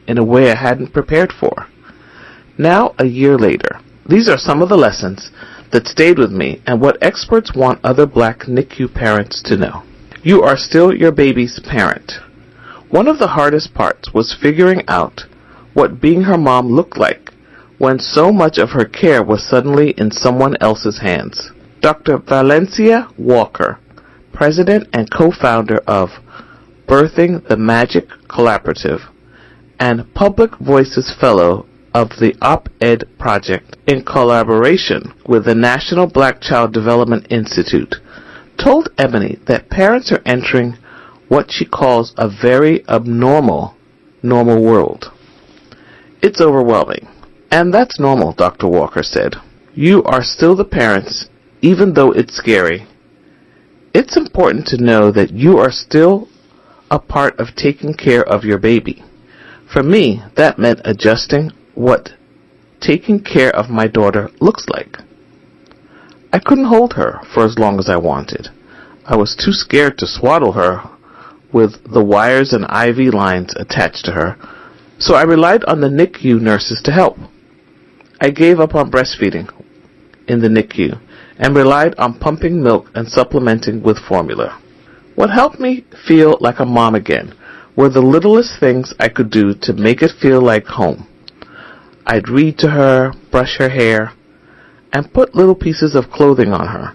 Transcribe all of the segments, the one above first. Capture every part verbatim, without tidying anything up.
in a way I hadn't prepared for. Now, a year later, these are some of the lessons that stayed with me and what experts want other black N I C U parents to know. You are still your baby's parent. One of the hardest parts was figuring out what being her mom looked like when so much of her care was suddenly in someone else's hands. Doctor Valencia Walker, president and co-founder of Birthing the Magic Collaborative and Public Voices Fellow of the Op-Ed Project in collaboration with the National Black Child Development Institute, told Ebony that parents are entering what she calls a very abnormal, normal world. It's overwhelming. And that's normal, Doctor Walker said. You are still the parents, even though it's scary. It's important to know that you are still a part of taking care of your baby. For me, that meant adjusting what taking care of my daughter looks like. I couldn't hold her for as long as I wanted. I was too scared to swaddle her with the wires and I V lines attached to her, so I relied on the N I C U nurses to help. I gave up on breastfeeding in the N I C U and relied on pumping milk and supplementing with formula. What helped me feel like a mom again were the littlest things I could do to make it feel like home. I'd read to her, brush her hair, and put little pieces of clothing on her.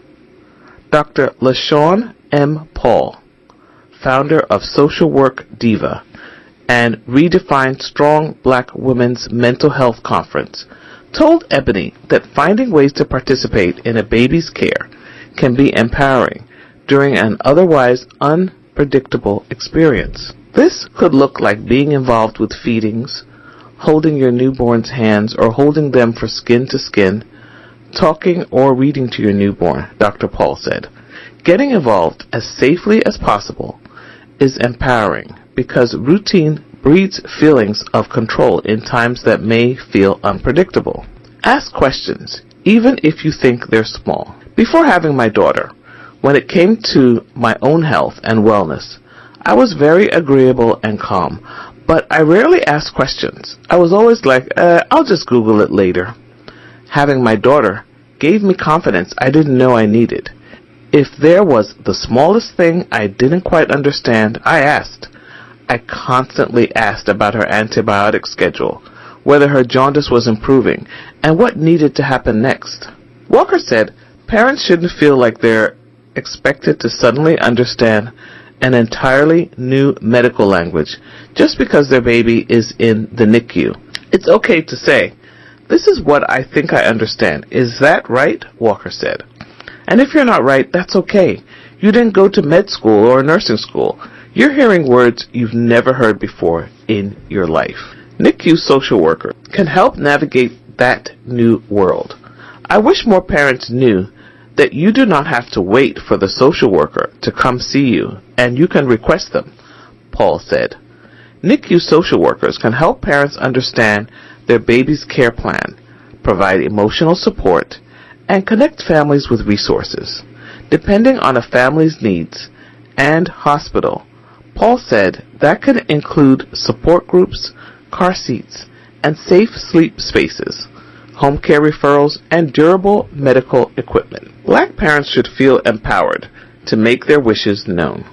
Doctor LaShawn M. Paul, founder of Social Work Diva and Redefine Strong Black Women's Mental Health Conference, told Ebony that finding ways to participate in a baby's care can be empowering during an otherwise unpredictable experience. This could look like being involved with feedings, holding your newborn's hands or holding them for skin to skin, talking or reading to your newborn, Doctor Paul said. Getting involved as safely as possible is empowering because routine breeds feelings of control in times that may feel unpredictable. Ask questions, even if you think they're small. Before having my daughter, when it came to my own health and wellness, I was very agreeable and calm, but I rarely asked questions. I was always like, uh, I'll just Google it later. Having my daughter gave me confidence I didn't know I needed. If there was the smallest thing I didn't quite understand, I asked. I constantly asked about her antibiotic schedule, whether her jaundice was improving, and what needed to happen next. Walker said parents shouldn't feel like they're expected to suddenly understand an entirely new medical language just because their baby is in the N I C U. It's okay to say, "This is what I think I understand. Is that right?" Walker said. And if you're not right, that's okay. You didn't go to med school or nursing school. You're hearing words you've never heard before in your life. N I C U social worker can help navigate that new world. I wish more parents knew that you do not have to wait for the social worker to come see you, and you can request them, Paul said. N I C U social workers can help parents understand their baby's care plan, provide emotional support, and connect families with resources. Depending on a family's needs and hospital, Paul said that could include support groups, car seats, and safe sleep spaces, home care referrals, and durable medical equipment. Black parents should feel empowered to make their wishes known.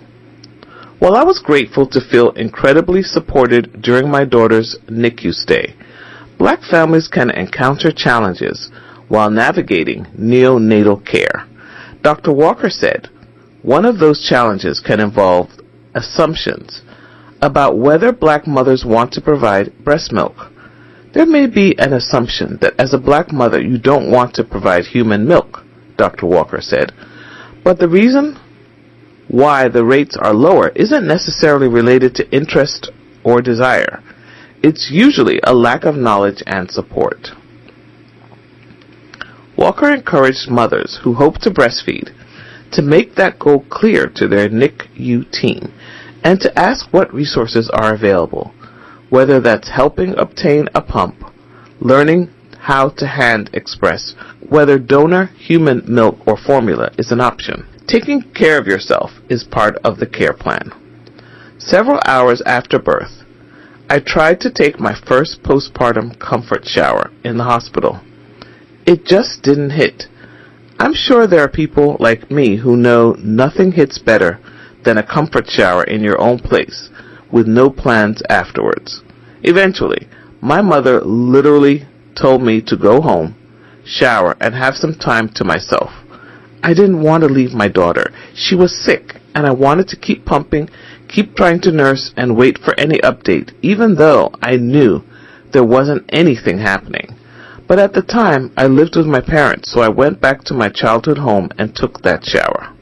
While I was grateful to feel incredibly supported during my daughter's N I C U stay, black families can encounter challenges while navigating neonatal care. Doctor Walker said one of those challenges can involve assumptions about whether black mothers want to provide breast milk. There may be an assumption that as a black mother you don't want to provide human milk, Doctor Walker said. But the reason why the rates are lower isn't necessarily related to interest or desire. It's usually a lack of knowledge and support. Walker encouraged mothers who hope to breastfeed to make that goal clear to their N I C U team and to ask what resources are available, whether that's helping obtain a pump, learning how to hand express, whether donor human milk or formula is an option. Taking care of yourself is part of the care plan. Several hours after birth, I tried to take my first postpartum comfort shower in the hospital. It just didn't hit. I'm sure there are people like me who know nothing hits better than a comfort shower in your own place with no plans afterwards. Eventually, my mother literally told me to go home, shower, and have some time to myself. I didn't want to leave my daughter. She was sick, and I wanted to keep pumping, keep trying to nurse, and wait for any update, even though I knew there wasn't anything happening. But at the time, I lived with my parents, so I went back to my childhood home and took that shower.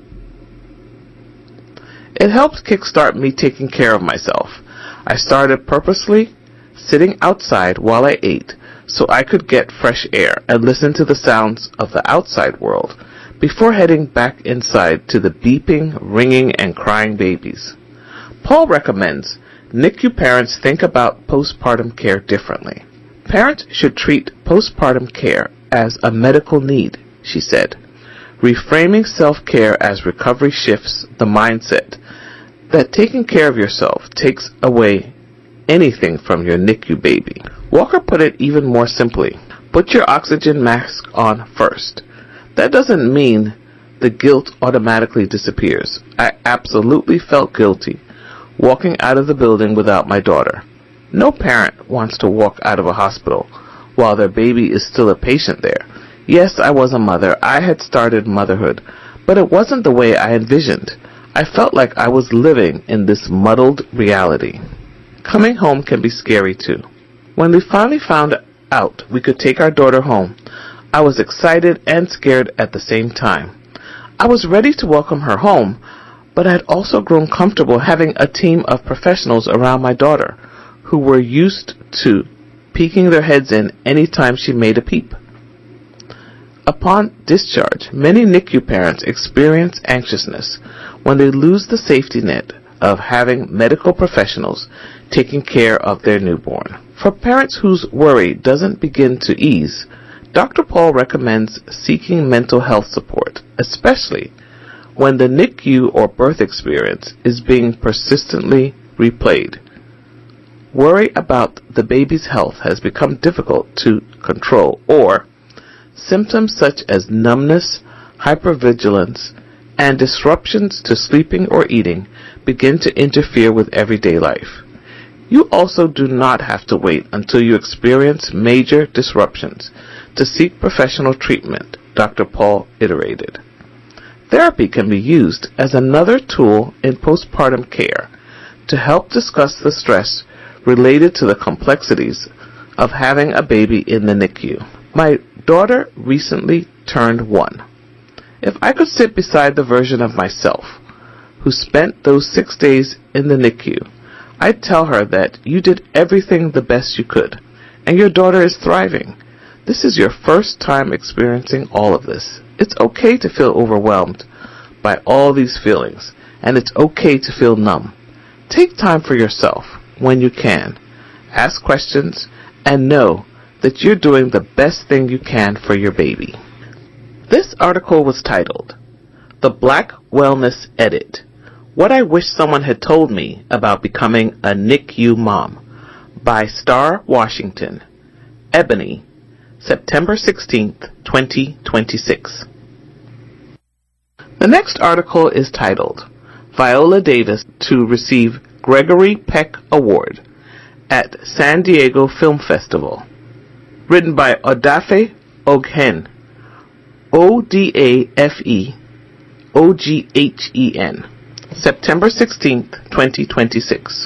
It helped kickstart me taking care of myself. I started purposely sitting outside while I ate so I could get fresh air and listen to the sounds of the outside world before heading back inside to the beeping, ringing, and crying babies. Paul recommends N I C U parents think about postpartum care differently. Parents should treat postpartum care as a medical need, she said. Reframing self-care as recovery shifts the mindset that taking care of yourself takes away anything from your N I C U baby. Walker put it even more simply. Put your oxygen mask on first. That doesn't mean the guilt automatically disappears. I absolutely felt guilty walking out of the building without my daughter. No parent wants to walk out of a hospital while their baby is still a patient there. Yes, I was a mother. I had started motherhood, but it wasn't the way I envisioned. I felt like I was living in this muddled reality. Coming home can be scary too. When we finally found out we could take our daughter home, I was excited and scared at the same time. I was ready to welcome her home, but I had also grown comfortable having a team of professionals around my daughter who were used to peeking their heads in any time she made a peep. Upon discharge, many N I C U parents experience anxiousness when they lose the safety net of having medical professionals taking care of their newborn. For parents whose worry doesn't begin to ease, Doctor Paul recommends seeking mental health support, especially when the N I C U or birth experience is being persistently replayed. Worry about the baby's health has become difficult to control, or symptoms such as numbness, hypervigilance, and disruptions to sleeping or eating begin to interfere with everyday life. You also do not have to wait until you experience major disruptions to seek professional treatment, Doctor Paul iterated. Therapy can be used as another tool in postpartum care to help discuss the stress related to the complexities of having a baby in the N I C U. My daughter recently turned one. If I could sit beside the version of myself who spent those six days in the N I C U, I'd tell her that you did everything the best you could, and your daughter is thriving. This is your first time experiencing all of this. It's okay to feel overwhelmed by all these feelings, and it's okay to feel numb. Take time for yourself when you can. Ask questions and know that you're doing the best thing you can for your baby. This article was titled, The Black Wellness Edit, What I Wish Someone Had Told Me About Becoming a N I C U Mom, by Star Washington, Ebony, September sixteenth, twenty twenty-six. The next article is titled, Viola Davis to Receive Gregory Peck Award at San Diego Film Festival, written by Odafe Oghen, O D A F E O G H E N, September sixteenth, twenty twenty-six.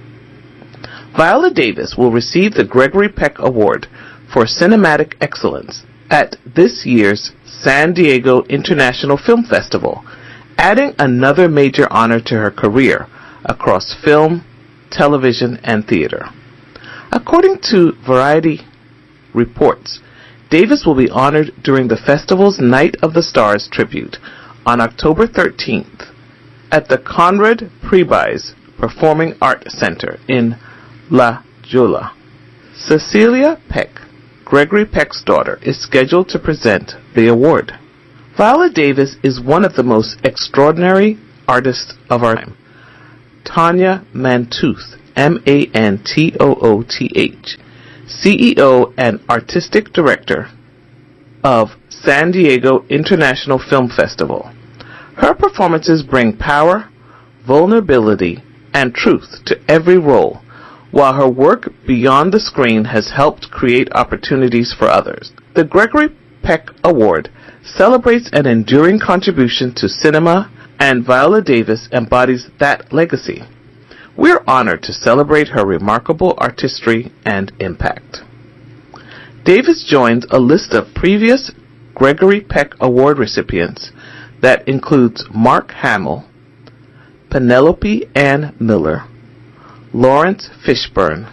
Viola Davis will receive the Gregory Peck Award for Cinematic Excellence at this year's San Diego International Film Festival, adding another major honor to her career across film, television, and theater. According to Variety reports, Davis will be honored during the festival's Night of the Stars tribute on October thirteenth at the Conrad Priebus Performing Arts Center in La Jolla. Cecilia Peck, Gregory Peck's daughter, is scheduled to present the award. Viola Davis is one of the most extraordinary artists of our time. Tanya Mantooth M A N T O O T H, C E O and Artistic Director of San Diego International Film Festival. Her performances bring power, vulnerability, and truth to every role, while her work beyond the screen has helped create opportunities for others. The Gregory Peck Award celebrates an enduring contribution to cinema, and Viola Davis embodies that legacy. We're honored to celebrate her remarkable artistry and impact. Davis joins a list of previous Gregory Peck Award recipients that includes Mark Hamill, Penelope Ann Miller, Lawrence Fishburne,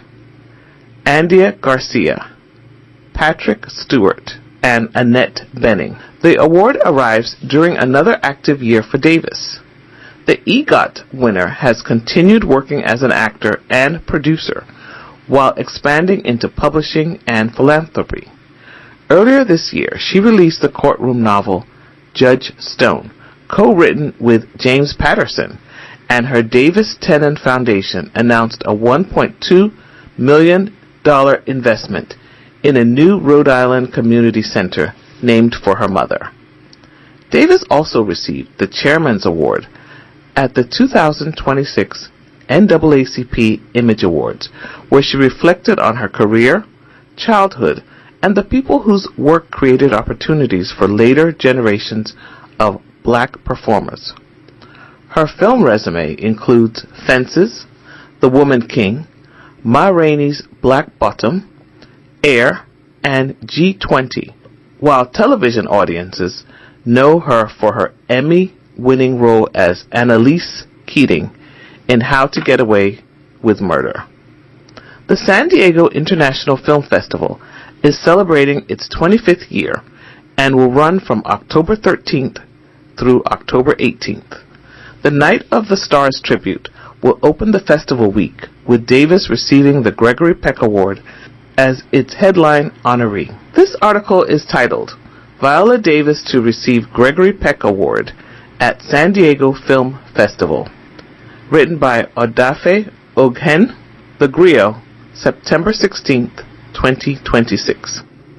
Andia Garcia, Patrick Stewart, and Annette Bening. The award arrives during another active year for Davis. The EGOT winner has continued working as an actor and producer while expanding into publishing and philanthropy. Earlier this year, she released the courtroom novel Judge Stone, co-written with James Patterson, and her Davis Tennant Foundation announced a one point two million dollars investment in a new Rhode Island community center named for her mother. Davis also received the Chairman's Award at the two thousand twenty-six N double A C P Image Awards, where she reflected on her career, childhood, and the people whose work created opportunities for later generations of black performers. Her film resume includes Fences, The Woman King, Ma Rainey's Black Bottom, Air, and G twenty, while television audiences know her for her Emmy-winning role as Annalise Keating in How to Get Away with Murder. The San Diego International Film Festival is celebrating its twenty-fifth year and will run from October thirteenth through October eighteenth. The Night of the Stars tribute will open the festival week, with Davis receiving the Gregory Peck Award as its headline honoree. This article is titled, Viola Davis to receive Gregory Peck Award at San Diego Film Festival, written by Odafe Oghen, The Griot, September sixteenth, twenty twenty-six.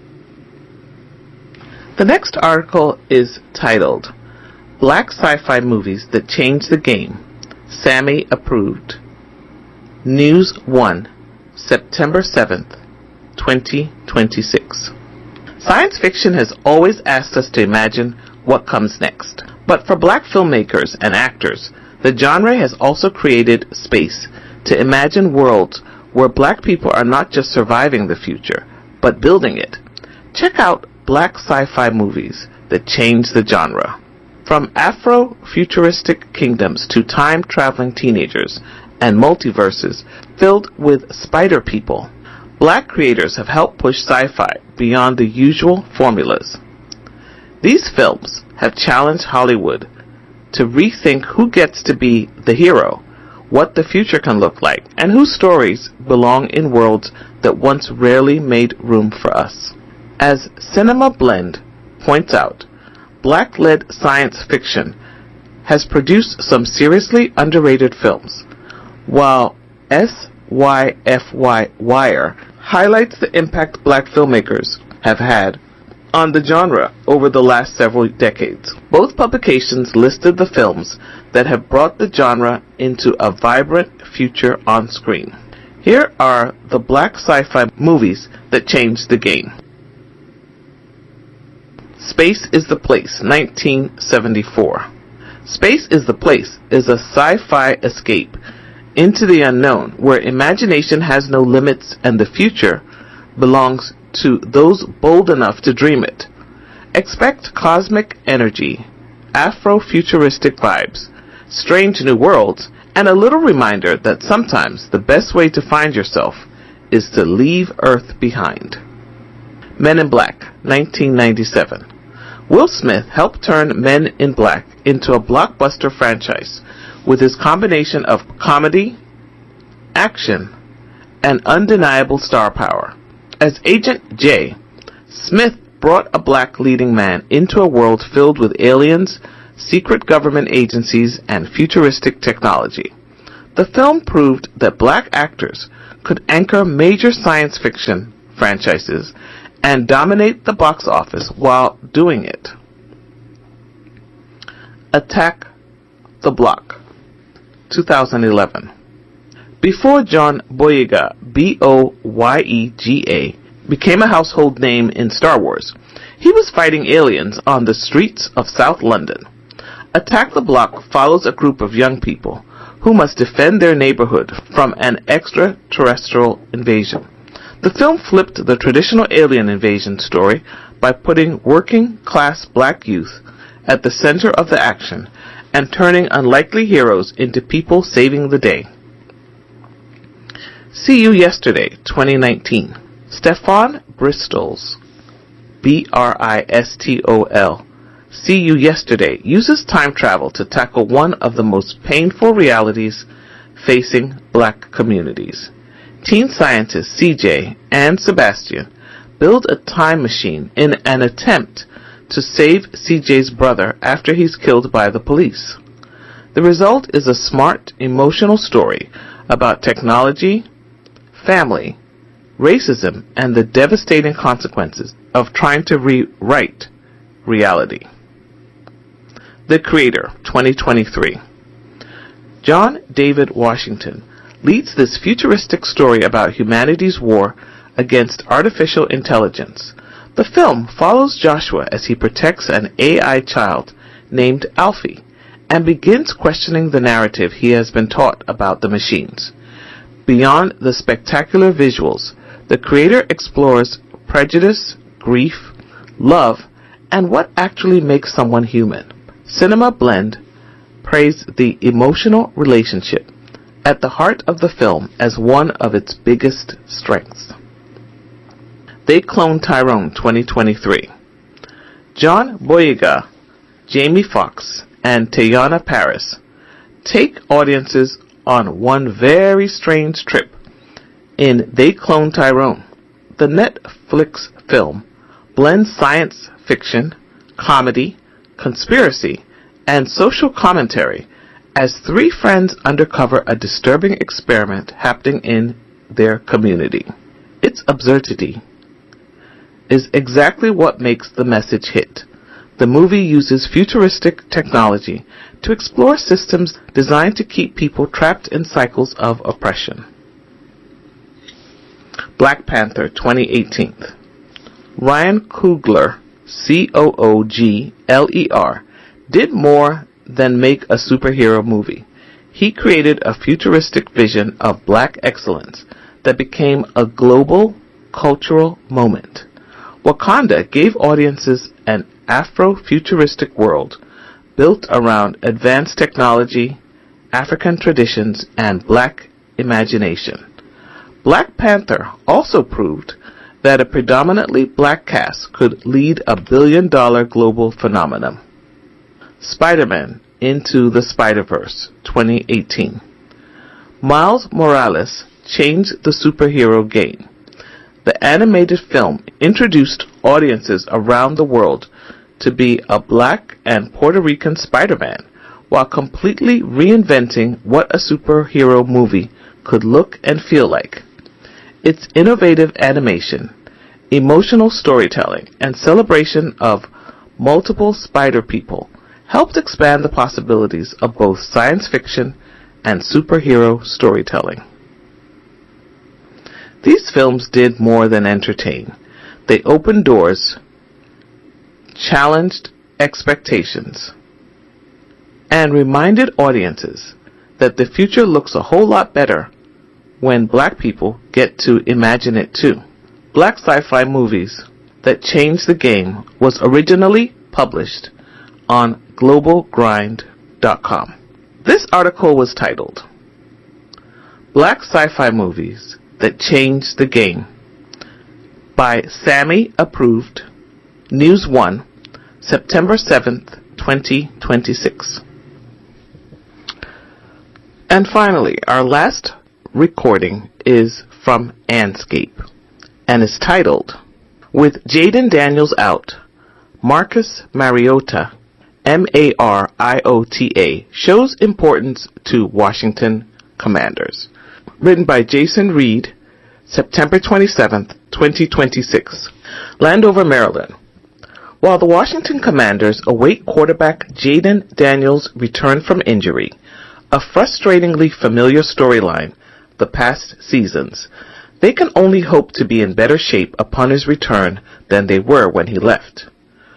The next article is titled, Black Sci-Fi Movies That Changed the Game, Sammy Approved. News one, September seventh, twenty twenty-six. Science fiction has always asked us to imagine what comes next. But for black filmmakers and actors, the genre has also created space to imagine worlds where black people are not just surviving the future, but building it. Check out Black Sci-Fi Movies That Change the Genre. From Afro-futuristic kingdoms to time-traveling teenagers and multiverses filled with spider people, black creators have helped push sci-fi beyond the usual formulas. These films have challenged Hollywood to rethink who gets to be the hero, what the future can look like, and whose stories belong in worlds that once rarely made room for us. As Cinema Blend points out, black-led science fiction has produced some seriously underrated films, while S Y F Y Wire highlights the impact black filmmakers have had on the genre over the last several decades. Both publications listed the films that have brought the genre into a vibrant future on screen. Here are the black sci-fi movies that changed the game. Space is the Place, nineteen seventy-four. Space is the Place is a sci-fi escape into the unknown, where imagination has no limits and the future belongs to those bold enough to dream it. Expect cosmic energy, Afro-futuristic vibes, strange new worlds, and a little reminder that sometimes the best way to find yourself is to leave Earth behind. Men in Black, nineteen ninety-seven. Will Smith helped turn Men in Black into a blockbuster franchise with his combination of comedy, action, and undeniable star power. As Agent J, Smith brought a black leading man into a world filled with aliens, secret government agencies, and futuristic technology. The film proved that black actors could anchor major science fiction franchises and dominate the box office while doing it. Attack the Block, two thousand eleven. Before John Boyega, B O Y E G A, became a household name in Star Wars, he was fighting aliens on the streets of South London. Attack the Block follows a group of young people who must defend their neighborhood from an extraterrestrial invasion. The film flipped the traditional alien invasion story by putting working-class black youth at the center of the action and turning unlikely heroes into people saving the day. See You Yesterday, twenty nineteen. Stefan Bristol's B R I S T O L See You Yesterday uses time travel to tackle one of the most painful realities facing black communities. Teen scientists C J and Sebastian build a time machine in an attempt to save C J's brother after he's killed by the police. The result is a smart, emotional story about technology, family, racism, and the devastating consequences of trying to rewrite reality. The Creator, twenty twenty-three. John David Washington leads this futuristic story about humanity's war against artificial intelligence. The film follows Joshua as he protects an A I child named Alfie and begins questioning the narrative he has been taught about the machines. Beyond the spectacular visuals, the creator explores prejudice, grief, love, and what actually makes someone human. Cinema Blend praised the emotional relationship at the heart of the film as one of its biggest strengths. They Cloned Tyrone, twenty twenty-three. John Boyega, Jamie Foxx, and Teyana Paris take audiences on one very strange trip in They Cloned Tyrone. The Netflix film blends science fiction, comedy, conspiracy, and social commentary as three friends uncover a disturbing experiment happening in their community. Its absurdity is exactly what makes the message hit. The movie uses futuristic technology to explore systems designed to keep people trapped in cycles of oppression. Black Panther, twenty eighteen. Ryan Coogler, C O O G L E R, did more than make a superhero movie. He created a futuristic vision of black excellence that became a global cultural moment. Wakanda gave audiences an Afro-futuristic world built around advanced technology, African traditions, and black imagination. Black Panther also proved that a predominantly black cast could lead a billion-dollar global phenomenon. Spider-Man Into the Spider-Verse, twenty eighteen. Miles Morales changed the superhero game. The animated film introduced audiences around the world to be a black and Puerto Rican Spider-Man, while completely reinventing what a superhero movie could look and feel like. Its innovative animation, emotional storytelling, and celebration of multiple spider people helped expand the possibilities of both science fiction and superhero storytelling. These films did more than entertain. They opened doors, challenged expectations, and reminded audiences that the future looks a whole lot better when black people get to imagine it too. Black Sci-Fi Movies That Changed the Game was originally published on global grind dot com. This article was titled Black Sci-Fi Movies That Changed the Game by Sammy Approved, News One, September seventh, twenty twenty-six. And finally, our last recording is from Anscape and is titled, With Jaden Daniels Out, Marcus Mariota, M A R I O T A, shows importance to Washington Commanders. Written by Jason Reed, September twenty-seventh, twenty twenty-six. Landover, Maryland. While the Washington Commanders await quarterback Jayden Daniels' return from injury, a frustratingly familiar storyline the past seasons, they can only hope to be in better shape upon his return than they were when he left.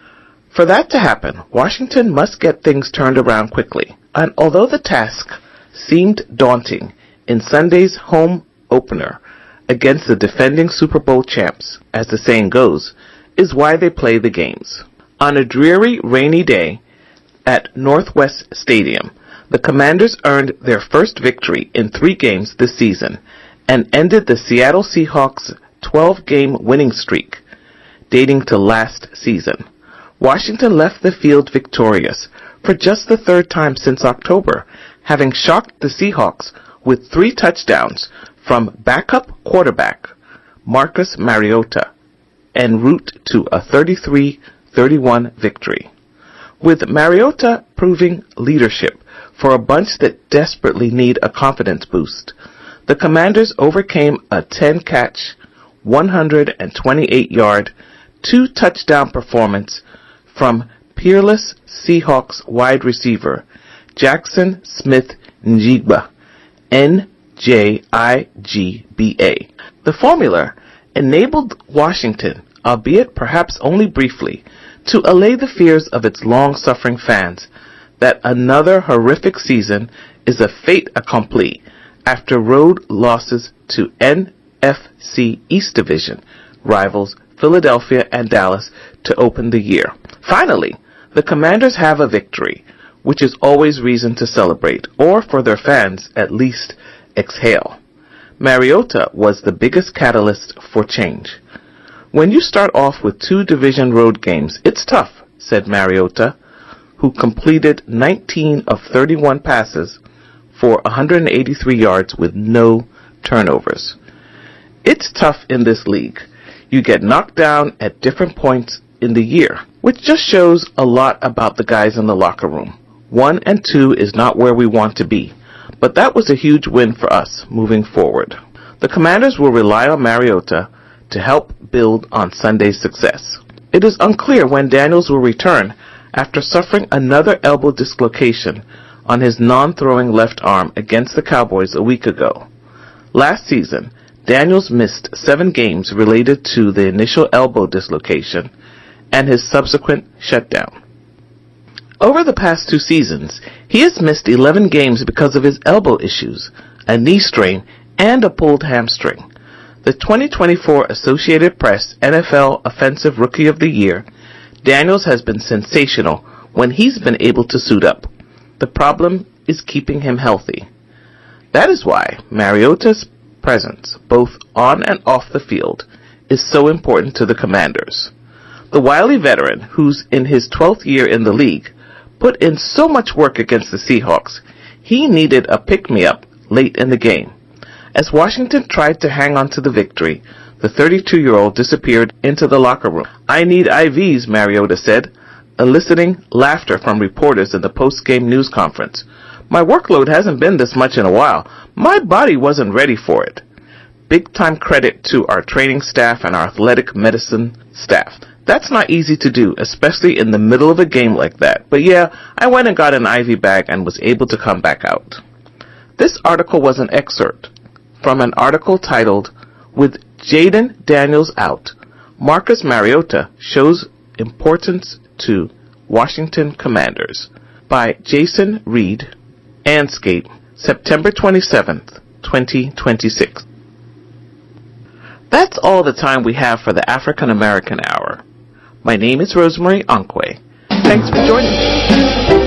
For that to happen, Washington must get things turned around quickly, and although the task seemed daunting in Sunday's home opener against the defending Super Bowl champs, as the saying goes, is why they play the games. On a dreary, rainy day at Northwest Stadium, the Commanders earned their first victory in three games this season and ended the Seattle Seahawks' twelve-game winning streak, dating to last season. Washington left the field victorious for just the third time since October, having shocked the Seahawks with three touchdowns from backup quarterback Marcus Mariota en route to a thirty-three thirty-one victory. With Mariota proving leadership for a bunch that desperately need a confidence boost, the Commanders overcame a ten-catch, one hundred twenty-eight yard, two-touchdown performance from peerless Seahawks wide receiver Jackson Smith-Njigba, N J I G B A. The formula enabled Washington, albeit perhaps only briefly, to allay the fears of its long-suffering fans that another horrific season is a fait accompli after road losses to N F C East Division rivals Philadelphia and Dallas to open the year. Finally, the Commanders have a victory, which is always reason to celebrate, or for their fans, at least, exhale. Mariota was the biggest catalyst for change. When you start off with two division road games, it's tough, said Mariota, who completed nineteen of thirty-one passes for one hundred eighty-three yards with no turnovers. It's tough in this league. You get knocked down at different points in the year, which just shows a lot about the guys in the locker room. One and two is not where we want to be, but that was a huge win for us moving forward. The Commanders will rely on Mariota to help build on Sunday's success. It is unclear when Daniels will return after suffering another elbow dislocation on his non-throwing left arm against the Cowboys a week ago. Last season, Daniels missed seven games related to the initial elbow dislocation and his subsequent shutdown. Over the past two seasons, he has missed eleven games because of his elbow issues, a knee strain, and a pulled hamstring. The twenty twenty-four Associated Press N F L Offensive Rookie of the Year, Daniels has been sensational when he's been able to suit up. The problem is keeping him healthy. That is why Mariota's presence, both on and off the field, is so important to the Commanders. The wily veteran, who's in his twelfth year in the league, put in so much work against the Seahawks, he needed a pick-me-up late in the game. As Washington tried to hang on to the victory, the thirty-two-year-old disappeared into the locker room. "I need I Vs, Mariota said, eliciting laughter from reporters in the post-game news conference. "My workload hasn't been this much in a while. My body wasn't ready for it." Big-time credit to our training staff and our athletic medicine staff. That's not easy to do, especially in the middle of a game like that. But yeah, I went and got an I V bag and was able to come back out. This article was an excerpt from an article titled, "With Jayden Daniels Out, Marcus Mariota Shows Importance to Washington Commanders," by Jason Reed, Anscape, September twenty-seventh, twenty twenty-six. That's all the time we have for the African American Hour. My name is Rosemary Onkwe. Thanks for joining me.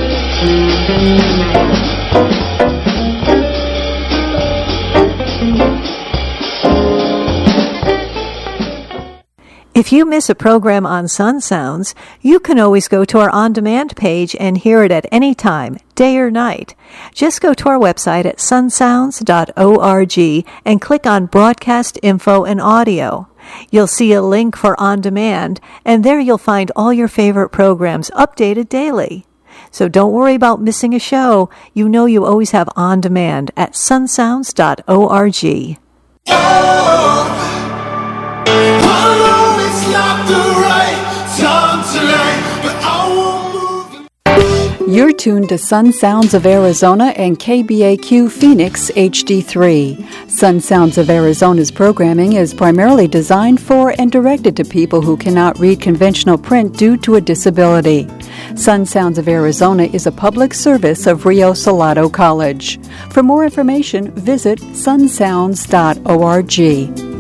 If you miss a program on Sun Sounds, you can always go to our on-demand page and hear it at any time, day or night. Just go to our website at sun sounds dot org and click on Broadcast Info and Audio. You'll see a link for On Demand, and there you'll find all your favorite programs updated daily. So don't worry about missing a show. You know you always have On Demand at sun sounds dot org. Oh, I know it's not the right time tonight, but I won't move. You're tuned to Sun Sounds of Arizona and K B A Q Phoenix H D three. Sun Sounds of Arizona's programming is primarily designed for and directed to people who cannot read conventional print due to a disability. Sun Sounds of Arizona is a public service of Rio Salado College. For more information, visit sun sounds dot org.